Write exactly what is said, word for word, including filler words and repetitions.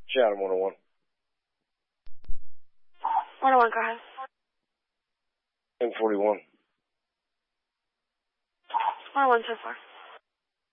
Chatham one oh one. one oh one, go ahead. M forty-one. one oh one so far.